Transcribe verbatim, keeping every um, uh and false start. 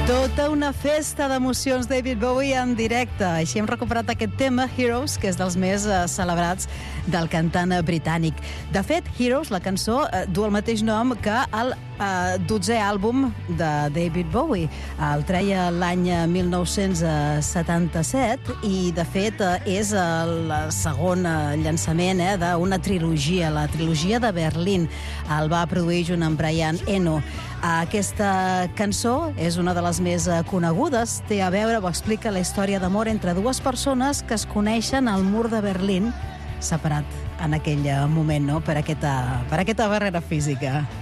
Tota una festa d'emocions, David Bowie en directe. Així hem recuperat aquest tema, Heroes, que és dels més eh, celebrats del cantant britànic. De fet, Heroes, la cançó, eh, du el mateix nom que el eh, dotzè àlbum de David Bowie. El treia l'any mil nou-cents setanta-set i, de fet, eh, és el segon eh, llançament eh, d'una trilogia, la trilogia de Berlín. El va produir junt amb Brian Eno. Aquesta cançó és una de les més conegudes, té a veure o explica la història d'amor entre dues persones que es coneixen al mur de Berlín, separat en aquell moment, no?, per aquesta, per aquesta barrera física.